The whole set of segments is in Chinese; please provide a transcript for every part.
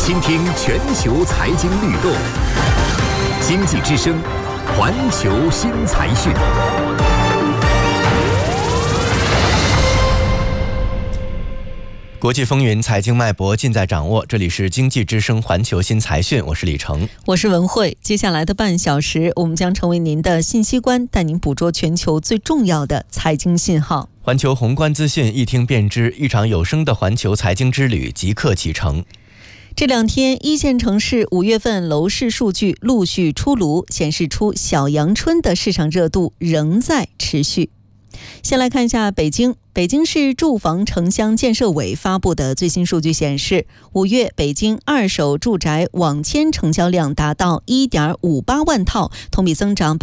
听听全球财经律动，经济之声，环球新财讯。国际风云，财经脉搏尽在掌握。这里是经济之声环球新财讯，我是李成， 我是文慧。接下来的半小时，我们将成为您的信息官，带您捕捉全球最重要的财经信号。 环球宏观资讯一听便知，一场有声的环球财经之旅即刻启程。 这两天，一线城市5月份楼市数据陆续出炉，显示出小阳春的市场热度仍在持续。先来看一下北京市住房城乡建设委发布的最新数据显示，5月北京二手住宅网签成交量达到 1.58 万套，同比增长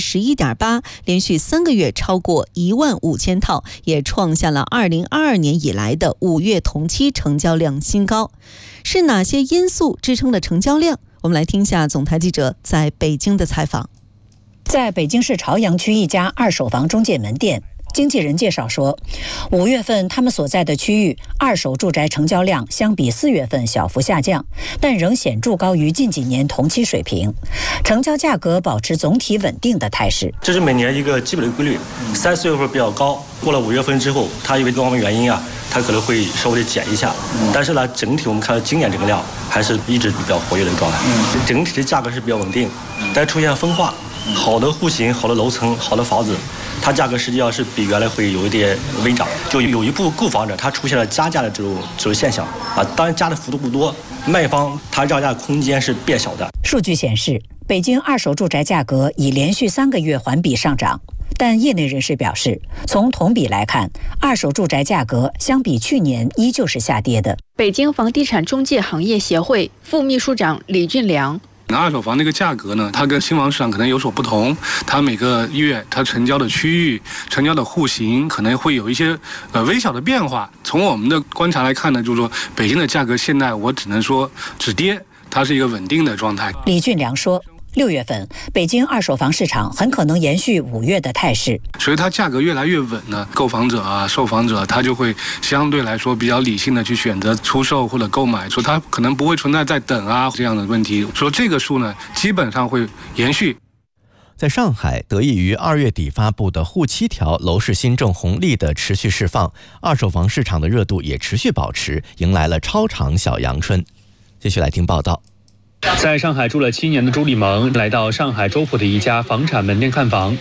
11.8%， 连续3个月超过15000套，也创下了2022年以来的5月同期成交量新高。是哪些因素支撑了成交量？我们来听一下总台记者在北京的采访。 在北京市朝阳区一家二手房中介门店，经纪人介绍说，5月份他们所在的区域二手住宅成交量相比4月份小幅下降，但仍显著高于近几年同期水平，成交价格保持总体稳定的态势。 这是每年一个基本的规律，3、4月份比较高，过了5月份之后，它因为多方面原因它可能会稍微的减一下，但是呢，整体我们看到今年这个量还是一直比较活跃的状态，整体的价格是比较稳定，但出现分化。好的户型、好的楼层、好的房子，它价格实际上是比原来会有一点微涨，就有一部分购房者他出现了加价的这种现象当然加的幅度不多，卖方他让价空间是变小的。 数据显示，北京二手住宅价格已连续3个月环比上涨，但业内人士表示，从同比来看，二手住宅价格相比去年依旧是下跌的。 北京房地产中介行业协会副秘书长李俊良。 二手房那个价格呢，它跟新房市场可能有所不同，它每个月它成交的区域、成交的户型可能会有一些微小的变化。从我们的观察来看呢，就是说北京的价格现在我只能说止跌，它是一个稳定的状态。 李俊良说，6月份北京二手房市场很可能延续5月的态势， 所以它价格越来越稳呢，购房者售房者他就会相对来说比较理性的去选择出售或者购买，说他可能不会存在在等这样的问题，说这个数呢基本上会延续。 在上海，得益于2月底发布的沪7条楼市新政红利的持续释放，二手房市场的热度也持续保持，迎来了超长小阳春。继续来听报道。 在上海住了7年的朱立萌来到上海周浦的一家房产门店看房，